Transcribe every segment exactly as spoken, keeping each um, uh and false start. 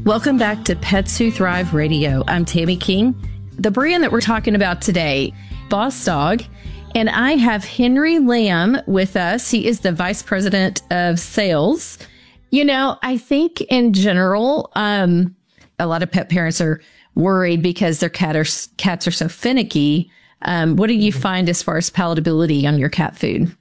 Welcome back to Pets Who Thrive Radio. I'm Tammy King. The brand that we're talking about today, Boss Dog, and I have Henry Lamb with us. He is the Vice President of Sales. You know, I think in general, um, a lot of pet parents are worried because their cat are, cats are so finicky. Um, what do you find as far as palatability on your cat food?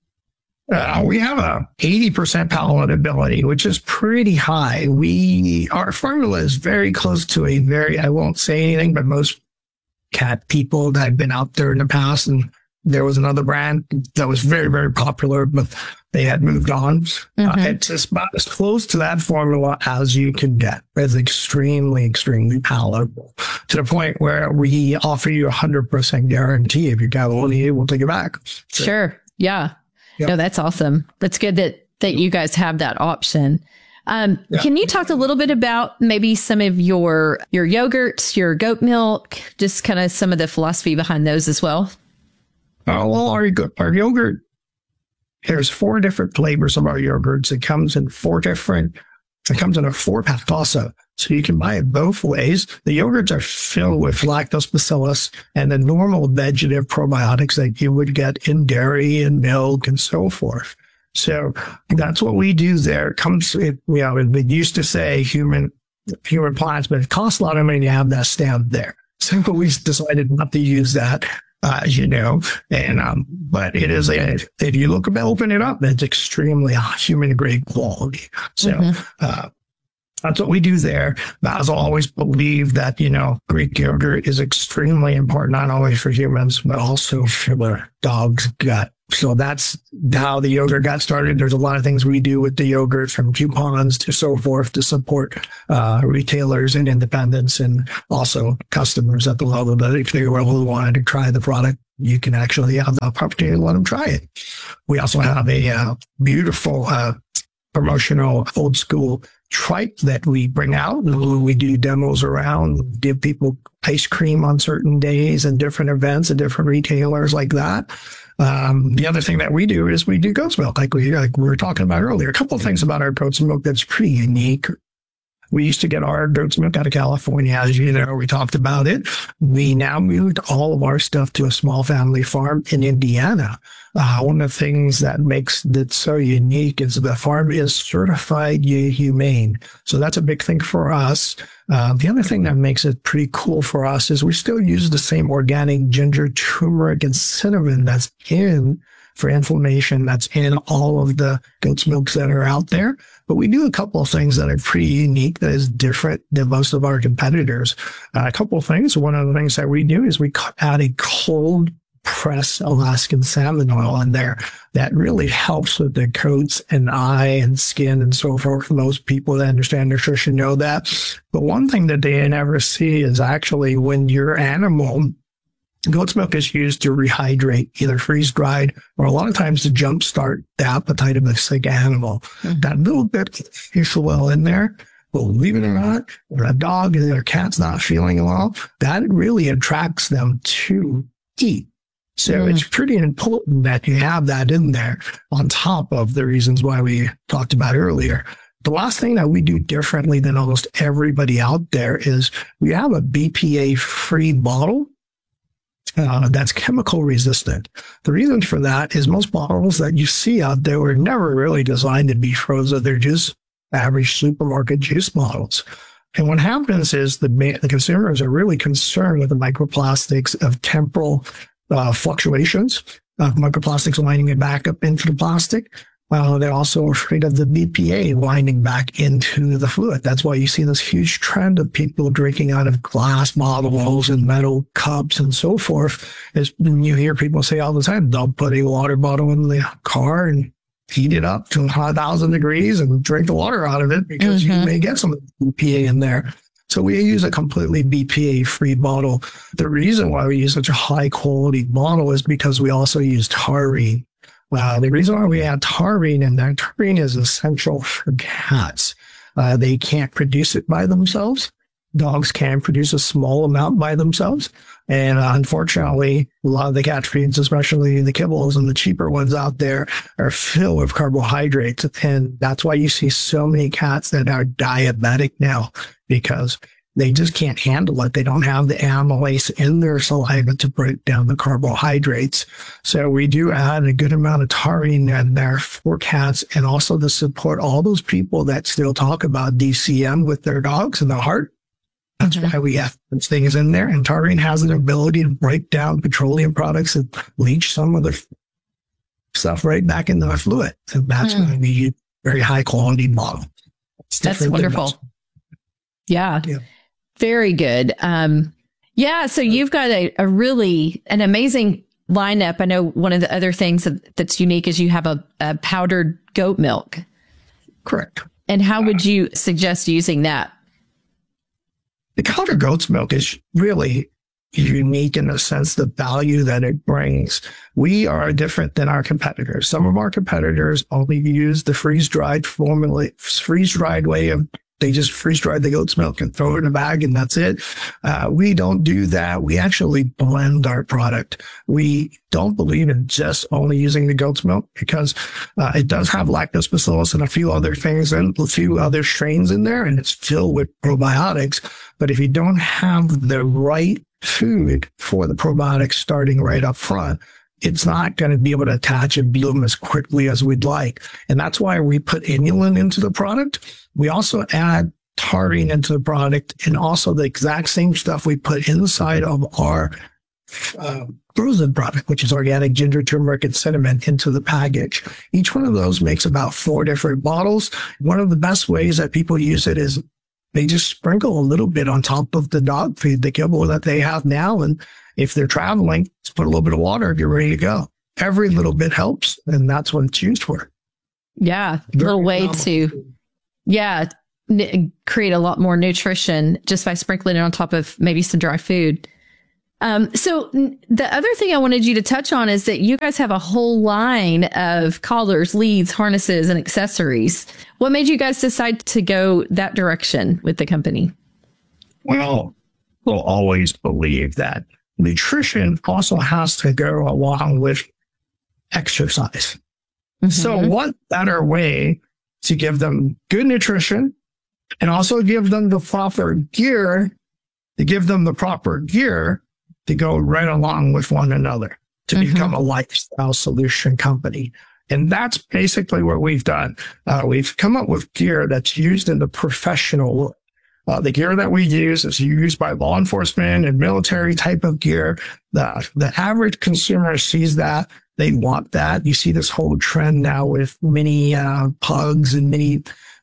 Uh, we have a eighty percent palatability, which is pretty high. We, our formula is very close to a very, I won't say anything, but most cat people that have been out there in the past, and there was another brand that was very, very popular, but they had moved on. Mm-hmm. Uh, it's just about as close to that formula as you can get. It's extremely, extremely palatable to the point where we offer you a hundred percent guarantee. If your cat won't eat it, we'll take it back. So, sure. Yeah. Yep. No, that's awesome. That's good that, that you guys have that option. Um, yeah. Can you talk a little bit about maybe some of your, your yogurts, your goat milk, just kind of some of the philosophy behind those as well? Uh, well, our, our yogurt, there's four different flavors of our yogurts. It comes in four different, it comes in a four pack also. So you can buy it both ways. The yogurts are filled with lactobacillus and the normal vegetative probiotics that you would get in dairy and milk and so forth. So that's what we do there. It comes, it, you know, it used to say human, human plants, but it costs a lot of money to have that stamp there. So we decided not to use that, uh, as you know, and, um, but it is a, if you look, open it up, it's extremely human grade quality. So, mm-hmm. uh, that's what we do there. Basil always believed that, you know, Greek yogurt is extremely important, not only for humans, but also for the dog's gut. So that's how the yogurt got started. There's a lot of things we do with the yogurt, from coupons to so forth, to support uh, retailers and independents, and also customers at the level that if they really wanted to try the product, you can actually have the opportunity to let them try it. We also have a uh, beautiful uh, promotional old school tripe that we bring out. We do demos around, give people ice cream on certain days and different events and different retailers like that. Um, the other thing that we do is we do goat's milk, like we, like we were talking about earlier. A couple of things about our goat's milk that's pretty unique. We used to get our goat's milk out of California, as you know, we talked about it. We now moved all of our stuff to a small family farm in Indiana. Uh, one of the things that makes it so unique is the farm is certified humane. So that's a big thing for us. Uh, the other thing that makes it pretty cool for us is we still use the same organic ginger, turmeric, and cinnamon that's in for inflammation, that's in all of the goat's milks that are out there. But we do a couple of things that are pretty unique, that is different than most of our competitors. Uh, a couple of things. One of the things that we do is we add a cold press Alaskan salmon oil in there that really helps with the coats and eye and skin and so forth. Most people that understand nutrition know that. But one thing that they never see is actually when your animal, goat's milk is used to rehydrate, either freeze-dried or a lot of times to jumpstart the appetite of a sick animal. Mm-hmm. That little bit of fish oil in there, believe it or not, or a dog or their cat's not feeling well, that really attracts them to eat. So mm. it's pretty important that you have that in there on top of the reasons why we talked about earlier. The last thing that we do differently than almost everybody out there is we have a B P A-free bottle Uh, that's chemical resistant. The reason for that is most bottles that you see out there were never really designed to be frozen. They're just average supermarket juice bottles. And what happens is the, the consumers are really concerned with the microplastics of temporal uh, fluctuations of microplastics winding it back up into the plastic. Well, they're also afraid of the B P A winding back into the fluid. That's why you see this huge trend of people drinking out of glass bottles and metal cups and so forth. Is you hear people say all the time, they'll put a water bottle in the car and heat it up to one thousand degrees and drink the water out of it because mm-hmm. you may get some B P A in there. So we use a completely B P A-free bottle. The reason why we use such a high-quality bottle is because we also use taurine. Well, the reason why we add taurine in there, taurine is essential for cats. Uh, they can't produce it by themselves. dogs can produce a small amount by themselves. And uh, unfortunately, a lot of the cat feeds, especially the kibbles and the cheaper ones out there, are filled with carbohydrates. And that's why you see so many cats that are diabetic now, because they just can't handle it. They don't have the amylase in their saliva to break down the carbohydrates. So we do add a good amount of taurine in there for cats, and also to support all those people that still talk about D C M with their dogs and the heart. That's mm-hmm. why we have those things in there. And taurine has an ability to break down petroleum products and leach some of the stuff right back into the fluid. And that's mm. why we use very high quality bottle. That's wonderful. Yeah. yeah. Very good. Um, yeah. So you've got a, a really, an amazing lineup. I know one of the other things that, that's unique is you have a, a powdered goat milk. Correct. And how would you suggest using that? The powdered goat's milk is really unique in the sense the value that it brings. We are different than our competitors. Some of our competitors only use the freeze-dried formula, freeze-dried way of, they just freeze-dry the goat's milk and throw it in a bag and that's it. Uh, we don't do that. We actually blend our product. We don't believe in just only using the goat's milk because uh, it does have lactobacillus and a few other things and a few other strains in there, and it's filled with probiotics. But if you don't have the right food for the probiotics starting right up front, it's not going to be able to attach and bloom as quickly as we'd like. And that's why we put inulin into the product. We also add taurine into the product, and also the exact same stuff we put inside of our uh, frozen product, which is organic ginger, turmeric, and cinnamon, into the package. Each one of those makes about four different bottles. One of the best ways that people use it is they just sprinkle a little bit on top of the dog feed, the kibble that they have now. And if they're traveling, just put a little bit of water and you're ready to go. Every little bit helps, and that's what it's used for. Yeah, a little way to, yeah, n- create a lot more nutrition just by sprinkling it on top of maybe some dry food. Um, so n- the other thing I wanted you to touch on is that you guys have a whole line of collars, leads, harnesses, and accessories. What made you guys decide to go that direction with the company? Well, we'll always believe that nutrition also has to go along with exercise. Mm-hmm. So what better way to give them good nutrition and also give them the proper gear, to give them the proper gear to go right along with one another, to mm-hmm. become a lifestyle solution company. And that's basically what we've done. Uh, we've come up with gear that's used in the professional world. Uh, the gear that we use is used by law enforcement and military type of gear. The, the average consumer sees that. They want that. You see this whole trend now with mini uh, pugs and mini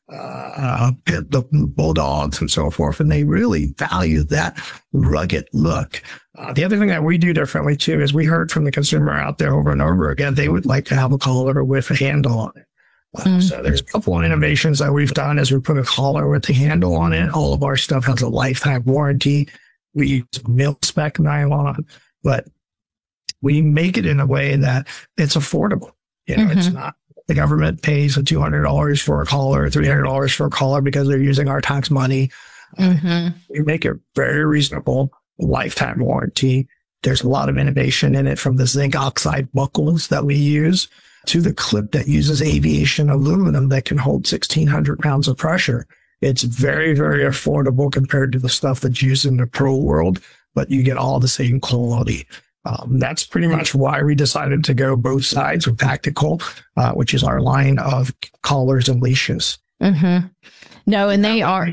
uh, pit, the bulldogs and so forth, and they really value that rugged look. Uh, the other thing that we do differently too is we heard from the consumer out there over and over again, they would like to have a collar with a handle on it. Uh, mm. So there's a couple of innovations that we've done as we put a collar with the handle on it. All of our stuff has a lifetime warranty. We use mil-spec nylon, but we make it in a way that it's affordable. You know, mm-hmm. It's not the government pays a two hundred dollars for a collar, three hundred dollars for a collar because they're using our tax money. Mm-hmm. Uh, we make it very reasonable, lifetime warranty. There's a lot of innovation in it, from the zinc oxide buckles that we use to the clip that uses aviation aluminum that can hold sixteen hundred pounds of pressure. It's very, very affordable compared to the stuff that's used in the pro world, but you get all the same quality. Um, that's pretty much why we decided to go both sides with Tactical, uh, which is our line of collars and leashes. Mm-hmm. No, and they are.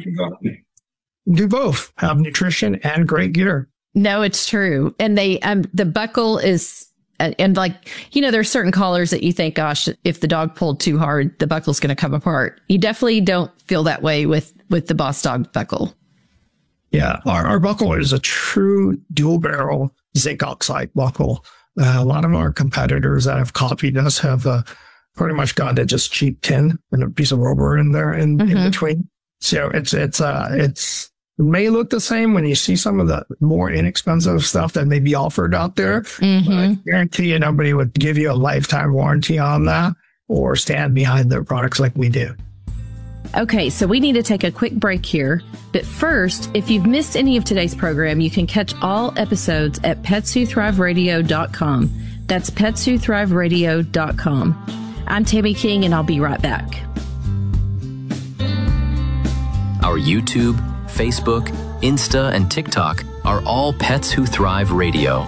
Do both, have nutrition and great gear. No, it's true. And they, um, the buckle is, and, and like, you know, there's certain collars that you think, gosh, if the dog pulled too hard, the buckle's going to come apart. You definitely don't feel that way with, with the Boss Dog buckle. Yeah. Our, our buckle is a true dual barrel zinc oxide buckle. Uh, a lot of our competitors that have copied us have uh, pretty much gone to just cheap tin and a piece of rubber in there in, mm-hmm. in between. So it's, it's, uh, it's, it may look the same when you see some of the more inexpensive stuff that may be offered out there. Mm-hmm. But I guarantee you nobody would give you a lifetime warranty on that or stand behind their products like we do. Okay, so we need to take a quick break here. But first, if you've missed any of today's program, you can catch all episodes at pets who thrive radio dot com. That's pets who thrive radio dot com. I'm Tammy King, and I'll be right back. Our YouTube, Facebook, Insta, and TikTok are all Pets Who Thrive Radio.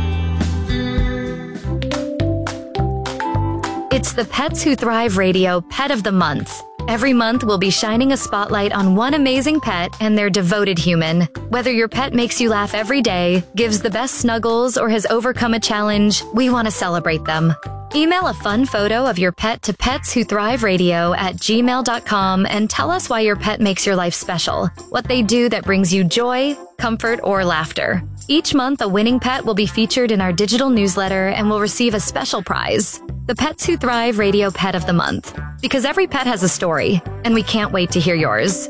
It's the Pets Who Thrive Radio Pet of the Month. Every month, we'll be shining a spotlight on one amazing pet and their devoted human. Whether your pet makes you laugh every day, gives the best snuggles, or has overcome a challenge, we want to celebrate them. Email a fun photo of your pet to pets who thrive radio at gmail dot com and tell us why your pet makes your life special, what they do that brings you joy, comfort, or laughter. Each month, a winning pet will be featured in our digital newsletter and will receive a special prize, the Pets Who Thrive Radio Pet of the Month. Because every pet has a story, and we can't wait to hear yours.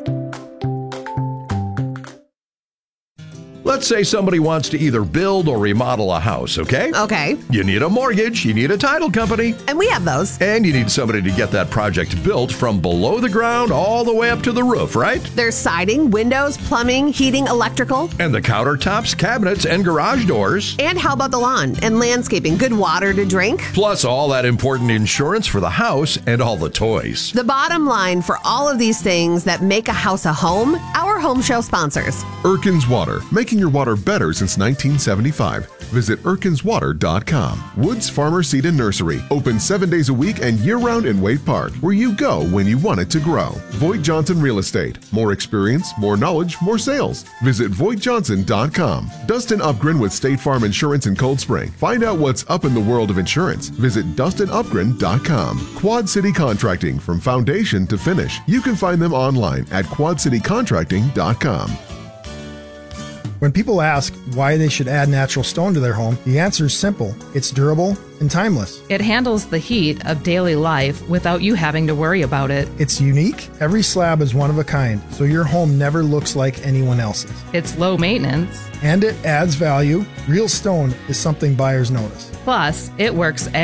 Let's say somebody wants to either build or remodel a house, okay? Okay. You need a mortgage, you need a title company. And we have those. And you need somebody to get that project built from below the ground all the way up to the roof, right? There's siding, windows, plumbing, heating, electrical. And the countertops, cabinets, and garage doors. And how about the lawn and landscaping? Good water to drink. Plus all that important insurance for the house and all the toys. The bottom line for all of these things that make a house a home, our home show sponsors. Erkins Water, making your water better since nineteen seventy-five. Visit erkins water dot com. Woods Farmer Seed and Nursery, open seven days a week and year-round in Wade Park, where you go when you want it to grow. Voigt Johnson Real Estate, more experience, more knowledge, more sales. Visit voigt johnson dot com. Dustin Upgren with State Farm Insurance in Cold Spring. Find out what's up in the world of insurance. Visit dustin upgren dot com. Quad City Contracting, from foundation to finish. You can find them online at quad city contracting dot com. When people ask why they should add natural stone to their home, the answer is simple. It's durable and timeless. It handles the heat of daily life without you having to worry about it. It's unique. Every slab is one of a kind, so your home never looks like anyone else's. It's low maintenance. And it adds value. Real stone is something buyers notice. Plus, it works